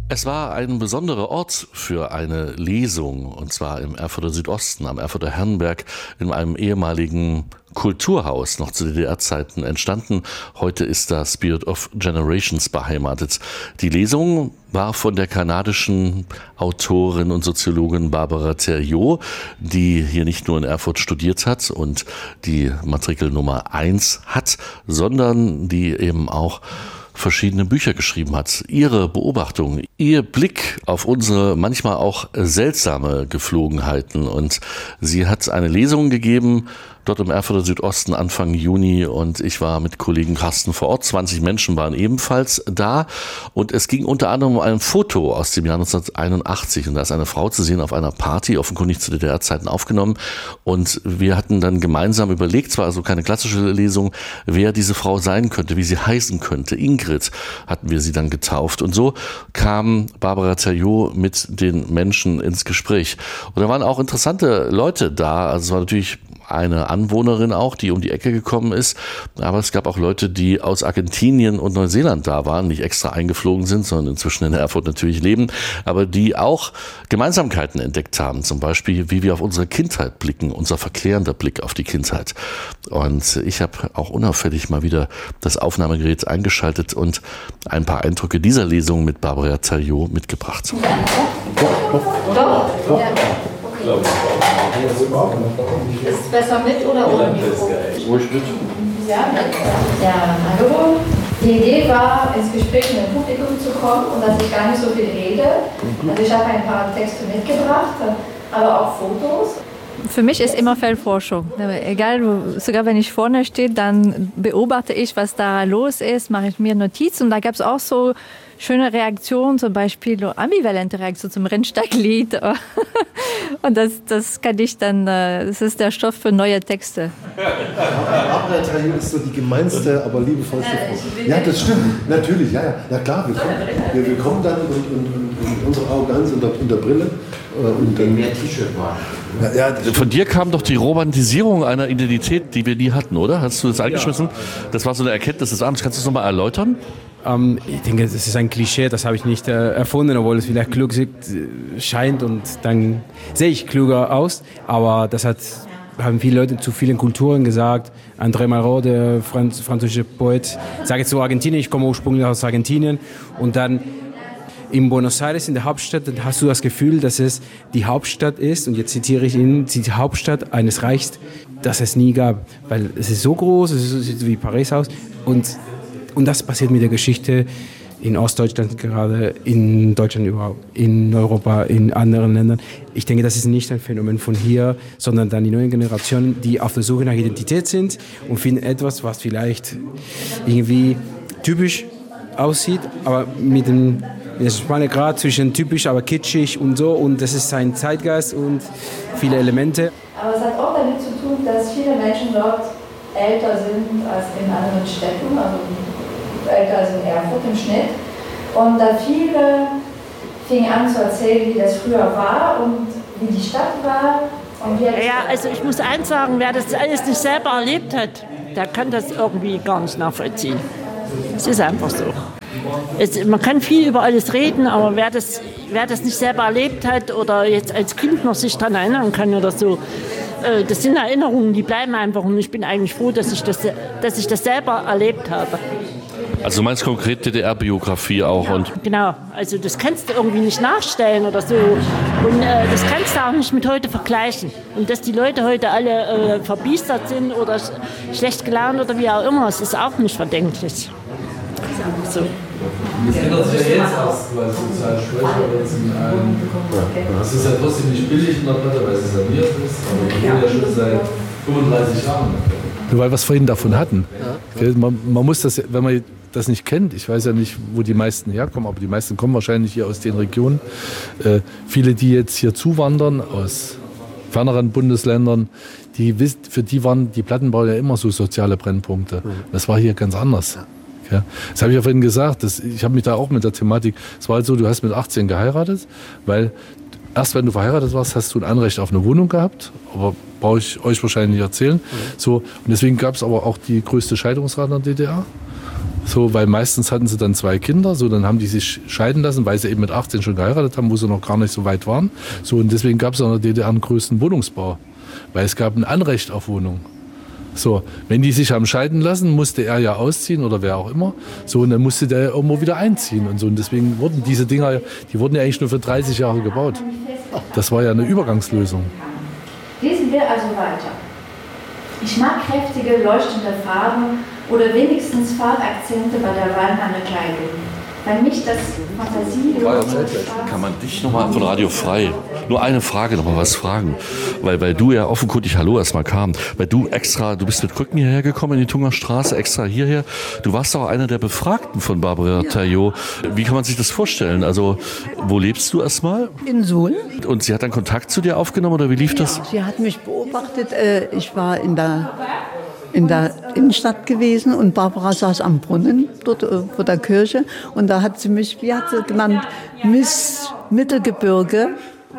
Es war ein besonderer Ort für eine Lesung, und zwar im Erfurter Südosten, am Erfurter Herrenberg, in einem ehemaligen Kulturhaus, noch zu DDR-Zeiten entstanden. Heute ist da Spirit of Generations beheimatet. Die Lesung war von der kanadischen Autorin und Soziologin Barbara Thériault, die hier nicht nur in Erfurt studiert hat und die Matrikel Nummer 1 hat, sondern die eben auch verschiedene Bücher geschrieben hat. Ihre Beobachtung, ihr Blick auf unsere manchmal auch seltsame Geflogenheiten. Und sie hat eine Lesung gegeben, dort im Erfurter Südosten Anfang Juni, und ich war mit Kollegen Carsten vor Ort. 20 Menschen waren ebenfalls da und es ging unter anderem um ein Foto aus dem Jahr 1981 und da ist eine Frau zu sehen auf einer Party, offenkundig zu DDR-Zeiten aufgenommen, und wir hatten dann gemeinsam überlegt, zwar also keine klassische Lesung, wer diese Frau sein könnte, wie sie heißen könnte. Ingrid hatten wir sie dann getauft, und so kam Barbara Thériault mit den Menschen ins Gespräch. Und da waren auch interessante Leute da, also es war natürlich eine Anwohnerin auch, die um die Ecke gekommen ist. Aber es gab auch Leute, die aus Argentinien und Neuseeland da waren, nicht extra eingeflogen sind, sondern inzwischen in Erfurt natürlich leben, aber die auch Gemeinsamkeiten entdeckt haben. Zum Beispiel, wie wir auf unsere Kindheit blicken, unser verklärender Blick auf die Kindheit. Und ich habe auch unauffällig mal wieder das Aufnahmegerät eingeschaltet und ein paar Eindrücke dieser Lesung mit Barbara Thériault mitgebracht. Ist es besser mit oder ohne Mikro? Ruhig mit. Ja, hallo. Die Idee war, ins Gespräch mit dem Publikum zu kommen und dass ich gar nicht so viel rede. Also ich habe ein paar Texte mitgebracht, aber auch Fotos. Für mich ist immer Feldforschung. Egal, sogar wenn ich vorne stehe, dann beobachte ich, was da los ist, mache ich mir Notizen. Und da gab es auch so schöne Reaktionen, zum Beispiel ambivalente Reaktionen zum Rennsteiglied. Und das kann ich dann, das ist der Stoff für neue Texte. Barbara Thériault ist so die gemeinste, aber liebevollste Frau. Ja, das stimmt, natürlich, ja. Na klar, wir kommen dann und unsere Arroganz und der Brille. Und dann mehr T-Shirt machen. Ja, von dir kam doch die Romantisierung einer Identität, die wir nie hatten, oder? Hast du das eingeschmissen? Das war so eine Erkenntnis des Abends. Kannst du das nochmal erläutern? Ich denke, das ist ein Klischee, das habe ich nicht erfunden, obwohl es vielleicht klug scheint und dann sehe ich klüger aus. Aber das haben viele Leute zu vielen Kulturen gesagt. André Malraux, der französische Poet, sagt jetzt so Argentinien, ich komme ursprünglich aus Argentinien. Und dann in Buenos Aires, in der Hauptstadt, hast du das Gefühl, dass es die Hauptstadt ist, und jetzt zitiere ich ihn, die Hauptstadt eines Reichs, das es nie gab. Weil es ist so groß, es sieht wie Paris aus. Und das passiert mit der Geschichte in Ostdeutschland gerade, in Deutschland überhaupt, in Europa, in anderen Ländern. Ich denke, das ist nicht ein Phänomen von hier, sondern dann die neuen Generationen, die auf der Suche nach Identität sind und finden etwas, was vielleicht irgendwie typisch aussieht, aber mit dem schmalen Grad zwischen typisch, aber kitschig und so. Und das ist ein Zeitgeist und viele Elemente. Aber es hat auch damit zu tun, dass viele Menschen dort älter sind als in anderen Städten, also älter als in Erfurt im Schnitt. Und da viele fingen an zu erzählen, wie das früher war und wie die Stadt war. Und wie also ich muss eins sagen, wer das alles nicht selber erlebt hat, der kann das irgendwie gar nicht nachvollziehen. Es ist einfach so. Man kann viel über alles reden, aber wer das nicht selber erlebt hat oder jetzt als Kind noch sich daran erinnern kann oder so, das sind Erinnerungen, die bleiben einfach, und ich bin eigentlich froh, dass ich das selber erlebt habe. Also du meinst konkret DDR-Biografie auch? Ja, und genau, also das kannst du irgendwie nicht nachstellen oder so, und das kannst du auch nicht mit heute vergleichen. Und dass die Leute heute alle verbiestert sind oder schlecht gelaunt oder wie auch immer, es ist auch nicht verdenklich. So. Das ändert sich ja jetzt erst, weil es sozial schwächer ist. Es ist ja trotzdem nicht billig in der Platte, weil es saniert ist. Aber wir wohnen ja schon seit 35 Jahren. Nur weil wir es vorhin davon hatten. Man muss das, wenn man das nicht kennt, ich weiß ja nicht, wo die meisten herkommen, aber die meisten kommen wahrscheinlich hier aus den Regionen. Viele, die jetzt hier zuwandern aus ferneren Bundesländern, für die waren die Plattenbau ja immer so soziale Brennpunkte. Das war hier ganz anders. Ja, das habe ich ja vorhin gesagt, ich habe mich da auch mit der Thematik, es war halt so, du hast mit 18 geheiratet, weil erst wenn du verheiratet warst, hast du ein Anrecht auf eine Wohnung gehabt, aber brauche ich euch wahrscheinlich nicht erzählen. So, und deswegen gab es aber auch die größte Scheidungsrate in der DDR. So, weil meistens hatten sie dann 2 Kinder, so dann haben die sich scheiden lassen, weil sie eben mit 18 schon geheiratet haben, wo sie noch gar nicht so weit waren. So, und deswegen gab es in der DDR einen größten Wohnungsbau, weil es gab ein Anrecht auf Wohnung. So, wenn die sich haben scheiden lassen, musste er ja ausziehen oder wer auch immer. So, und dann musste der irgendwo wieder einziehen und so. Und deswegen wurden diese Dinger, die wurden ja eigentlich nur für 30 Jahre gebaut. Das war ja eine Übergangslösung. Lesen wir also weiter. Ich mag kräftige, leuchtende Farben oder wenigstens Farbakzente bei der Wahl meiner Kleidung. Weil mich das Fantasie... Kann man dich nochmal von Radio Frei, nur eine Frage nochmal was fragen, weil du ja offenkundig Hallo erstmal kam, weil du bist mit Krücken hierher gekommen in die Thunger Straße, extra hierher. Du warst auch einer der Befragten von Barbara Taillot. Wie kann man sich das vorstellen? Also, wo lebst du erstmal? In Suhl. Und sie hat dann Kontakt zu dir aufgenommen oder wie lief das? Sie hat mich beobachtet. Ich war in der Innenstadt gewesen und Barbara saß am Brunnen dort vor der Kirche und da hat sie mich, wie hat sie genannt, Miss Mittelgebirge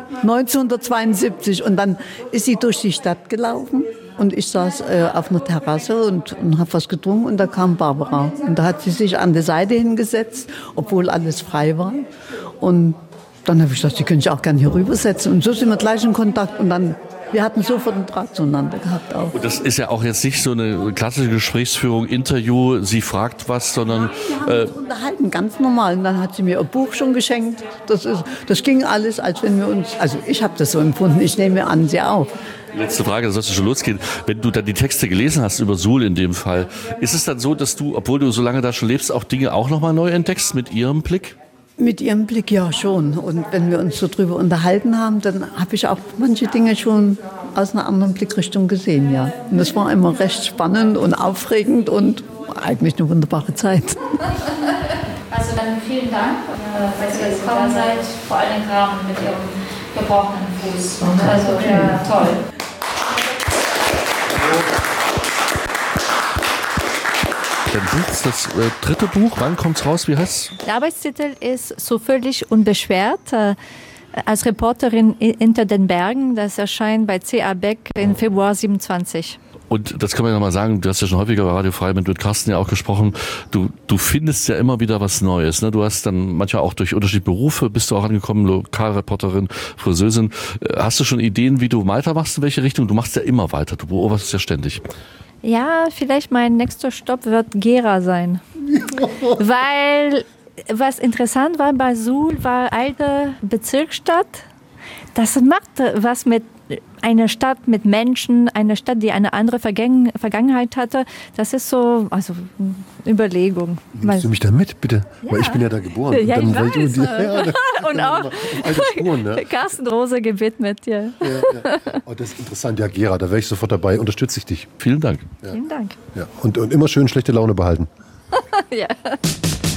1972 und dann ist sie durch die Stadt gelaufen und ich saß auf einer Terrasse und habe was getrunken und da kam Barbara und da hat sie sich an der Seite hingesetzt, obwohl alles frei war und dann habe ich gedacht, sie können sich auch gerne hier rübersetzen und so sind wir gleich in Kontakt und dann wir hatten sofort einen Draht zueinander gehabt auch. Und das ist ja auch jetzt nicht so eine klassische Gesprächsführung, Interview, sie fragt was, sondern... Wir haben uns unterhalten, ganz normal. Und dann hat sie mir ein Buch schon geschenkt. Das ging alles, als wenn wir uns... Also ich habe das so empfunden, ich nehme an, sie auch. Letzte Frage, das sollst du schon losgehen. Wenn du dann die Texte gelesen hast, über Suhl in dem Fall, ist es dann so, dass du, obwohl du so lange da schon lebst, auch Dinge auch nochmal neu entdeckst mit ihrem Blick? Mit ihrem Blick ja schon. Und wenn wir uns so drüber unterhalten haben, dann habe ich auch manche Dinge schon aus einer anderen Blickrichtung gesehen, ja. Und das war immer recht spannend und aufregend und eigentlich eine wunderbare Zeit. Also dann vielen Dank, dass ihr gekommen seid, vor allem gerade mit Ihrem gebrochenen Fuß. Also ja, toll. Dein Buch ist das 3. Buch. Wann kommt's raus? Wie heißt's? Der Arbeitstitel ist So völlig unbeschwert. Als Reporterin hinter den Bergen. Das erscheint bei C.A. Beck im Februar 27. Und das kann man ja mal sagen, du hast ja schon häufiger bei Radio Frei mit Carsten ja auch gesprochen, du findest ja immer wieder was Neues. Ne? Du hast dann manchmal auch durch unterschiedliche Berufe, bist du auch angekommen, Lokalreporterin, Friseurin. Hast du schon Ideen, wie du weitermachst, in welche Richtung? Du machst ja immer weiter, du beobachtest ja ständig. Ja, vielleicht mein nächster Stopp wird Gera sein. Weil was interessant war bei Suhl, war alte Bezirksstadt. Das macht was mit einer Stadt mit Menschen, eine Stadt, die eine andere Vergangenheit hatte. Das ist so, also Überlegung. Nimmst du mich da mit, bitte? Ja. Weil ich bin ja da geboren. Ja, und dann ich weiß. Und auch alte Spuren, ne? Carsten Rose gewidmet. Ja. Ja. Oh, das ist interessant. Ja, Gera, da wäre ich sofort dabei. Unterstütze ich dich. Vielen Dank. Vielen Dank. Ja. Und immer schön schlechte Laune behalten. Ja.